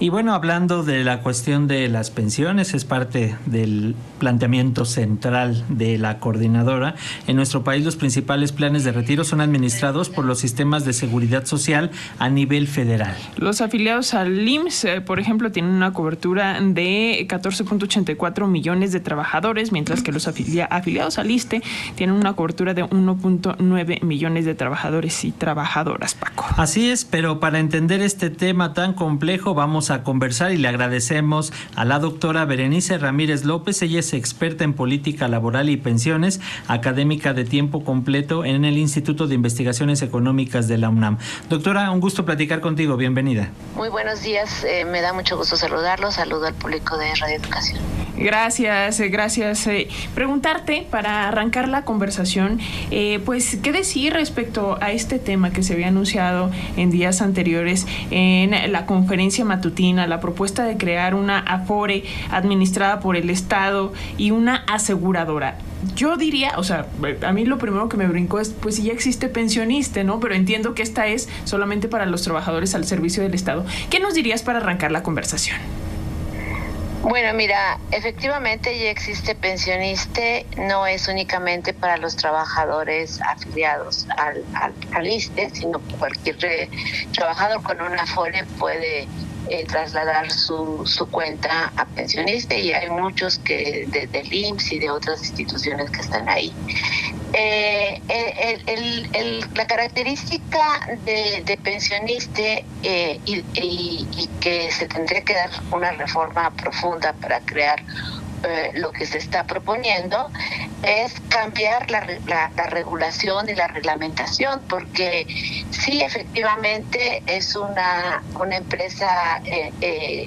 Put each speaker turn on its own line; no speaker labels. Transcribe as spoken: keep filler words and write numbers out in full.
Y bueno, hablando de la cuestión de las pensiones, es parte del planteamiento central de la coordinadora. En nuestro país los principales planes de retiro son administrados por los sistemas de seguridad social a nivel federal.
Los afiliados al I M S S, eh, por ejemplo, tienen una cobertura de catorce punto ochenta y cuatro millones de trabajadores, mientras que los afilia- afiliados al I S S S T E tienen una cobertura de uno punto nueve millones de trabajadores y trabajadoras, Paco.
Así es, pero para entender este tema tan complejo vamos a conversar y le agradecemos a la doctora Berenice Ramírez López. Ella es experta en política laboral y pensiones, académica de tiempo completo en el Instituto de Investigaciones Económicas de la UNAM. Doctora, un gusto platicar contigo, bienvenida.
Muy buenos días, eh, me da mucho gusto saludarlos, saludo al público de Radio Educación.
Gracias, gracias. Eh, preguntarte, para arrancar la conversación, eh, pues, ¿qué decir respecto a este tema que se había anunciado en días anteriores en la conferencia matutina, la propuesta de crear una Afore administrada por el Estado y una aseguradora? Yo diría, o sea, a mí lo primero que me brincó es, pues si ya existe pensionista, ¿no? Pero entiendo que esta es solamente para los trabajadores al servicio del Estado. ¿Qué nos dirías para arrancar la conversación?
Bueno, mira, efectivamente ya existe pensionista, no es únicamente para los trabajadores afiliados al, al, al I S S S T E, sino cualquier eh, trabajador con una Afore puede eh, trasladar su, su cuenta a pensionista, y hay muchos que desde el I M S S y de otras instituciones que están ahí. Eh, el, el, el, la característica de, de pensionista eh, y, y, y que se tendría que dar una reforma profunda para crear eh, lo que se está proponiendo es cambiar la, la, la regulación y la reglamentación, porque sí, efectivamente es una, una empresa eh, eh,